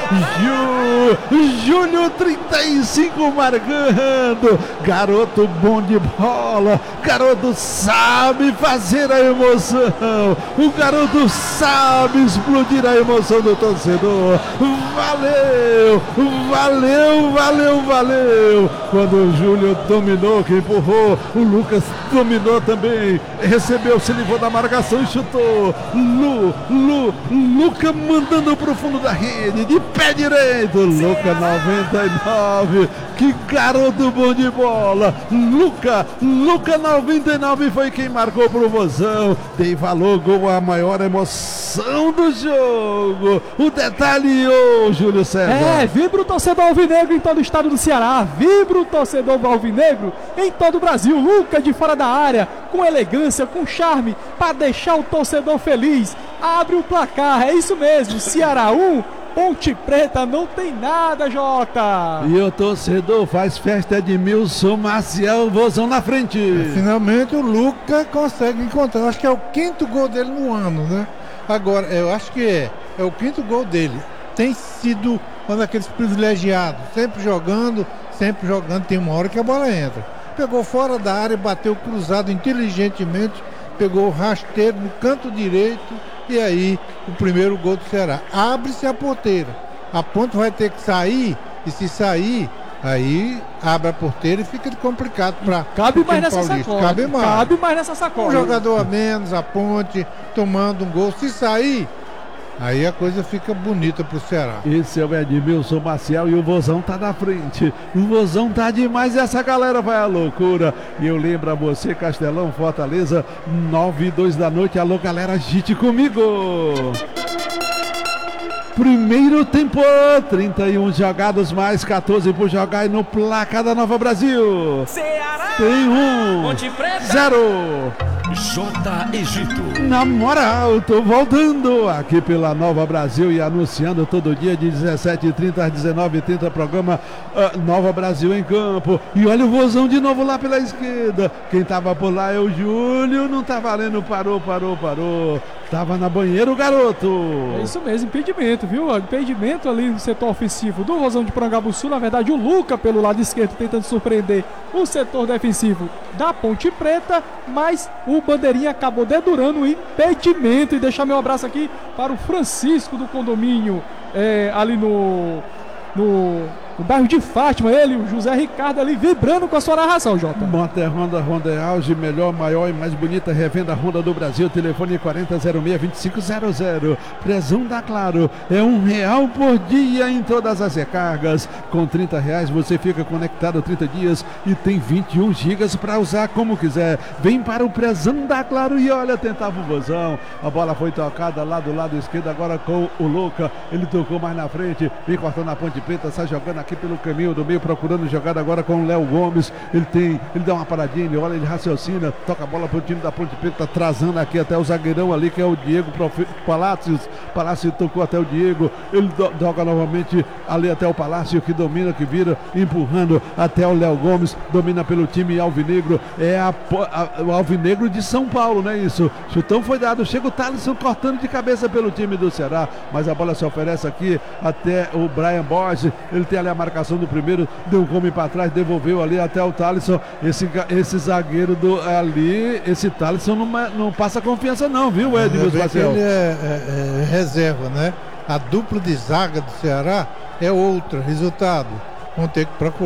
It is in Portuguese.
Júlio 35 marcando. Garoto bom de bola. Garoto sabe fazer a emoção. O garoto sabe explodir a emoção do torcedor. Valeu. Quando o Júlio dominou, que empurrou, o Lucas dominou também. Recebeu, se livrou da marcação e chutou. Luca mandando pro fundo da rede, de pé direito. Luca 99. Que garoto bom de bola. Luca 99 foi quem marcou pro Vozão. Dei valor, gol, a maior emoção do jogo. O detalhe, Júlio César. Vibra o torcedor alvinegro em todo o estado do Ceará. Vibra o torcedor alvinegro em todo o Brasil. Luca de fora da área, com elegância, com charme, para deixar o torcedor feliz. Abre o placar, é isso mesmo. Ceará 1, Ponte Preta não tem nada, Jota. E o torcedor faz festa de Milson Maciel, Vozão na frente. Finalmente o Luca consegue encontrar. Acho que é o 5º gol dele no ano, né? Agora, eu acho que é o 5º gol dele. Tem sido um daqueles privilegiados, sempre jogando. Tem uma hora que a bola entra. Pegou fora da área, bateu cruzado inteligentemente, pegou o rasteiro no canto direito. E aí, o primeiro gol do Ceará. Abre-se a porteira. A Ponte vai ter que sair. E se sair, aí abre a porteira e fica complicado para Cabe mais nessa sacola. Cabe mais nessa sacola. Um jogador a menos, a Ponte tomando um gol. Se sair, aí a coisa fica bonita pro Ceará. Esse é o Edmilson Maciel e o Vozão tá na frente. O Vozão tá demais e essa galera vai à loucura. E eu lembro a você, Castelão, Fortaleza, 9h02 da noite. Alô, galera, agite comigo. Primeiro tempo, 31 jogados mais 14 por jogar e no placar da Nova Brasil. Ceará tem 1, Ponte Preta 0. J. Egito. Na moral, tô voltando aqui pela Nova Brasil e anunciando todo dia de 17h30 às 19h30 programa Nova Brasil em Campo. E olha o Vozão de novo lá pela esquerda. Quem tava por lá é o Júlio, não tá valendo, parou. Tava na banheira o garoto. É isso mesmo, impedimento, viu? Impedimento ali no setor ofensivo do Vozão de Porangabuçu. Na verdade, o Luca pelo lado esquerdo tentando surpreender o setor defensivo da Ponte Preta, mas o bandeirinha acabou dedurando o impedimento. E deixar meu abraço aqui para o Francisco do condomínio ali no bairro de Fátima, ele, o José Ricardo ali vibrando com a sua narração, Jota. Motor Honda é auge, melhor, maior e mais bonita revenda Honda do Brasil. Telefone 4006-2500. Prezão da Claro, é R$1 por dia em todas as recargas. Com R$30 você fica conectado 30 dias e tem 21 gigas para usar como quiser. Vem para o Prezão da Claro e olha, tentava o Vozão. A bola foi tocada lá do lado esquerdo, agora com o Luca. Ele tocou mais na frente, vem cortando a Ponte Preta, sai jogando aqui pelo caminho do meio, procurando jogada agora com o Léo Gomes. Ele dá uma paradinha, ele olha, ele raciocina, toca a bola pro time da Ponte Preta, trazendo aqui até o zagueirão ali, que é o Diego Palácio tocou até o Diego, ele toca novamente ali até o Palácio, que domina, que vira, empurrando até o Léo Gomes, domina pelo time alvinegro, o alvinegro de São Paulo, não é isso? Chutão foi dado, chega o Thalisson cortando de cabeça pelo time do Ceará, mas a bola se oferece aqui até o Brian Borges, ele tem ali a marcação do primeiro, deu um come para trás, devolveu ali até o Thalisson. Esse zagueiro esse Thalisson não passa confiança não, viu, Edmilson Maciel? Ele é reserva, né? A dupla de zaga do Ceará é outra. Resultado, vão ter que procurar